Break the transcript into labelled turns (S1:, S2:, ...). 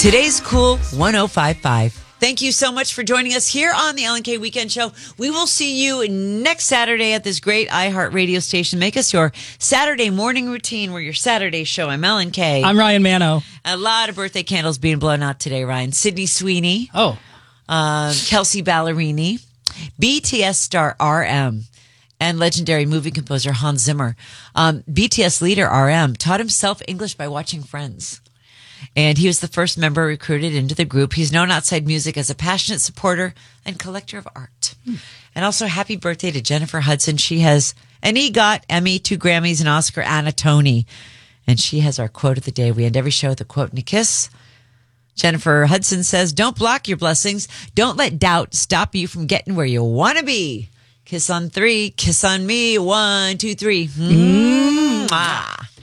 S1: Today's Cool 1055. Thank you so much for joining us here on the Ellen K Weekend Show. We will see you next Saturday at this great iHeart radio station. Make us your Saturday morning routine. We're your Saturday show. I'm Ellen K.
S2: I'm Ryan Mano.
S1: A lot of birthday candles being blown out today, Ryan. Sydney Sweeney.
S2: Oh.
S1: Kelsey Ballerini. BTS star RM. And legendary movie composer Hans Zimmer. BTS leader RM taught himself English by watching Friends. And he was the first member recruited into the group. He's known outside music as a passionate supporter and collector of art. And also, happy birthday to Jennifer Hudson. She has an EGOT, Emmy, 2 Grammys, an Oscar, and a Tony. And she has our quote of the day. We end every show with a quote and a kiss. Jennifer Hudson says, "Don't block your blessings. Don't let doubt stop you from getting where you want to be. Kiss on 3. Kiss on me. 1, 2, 3. Mwah.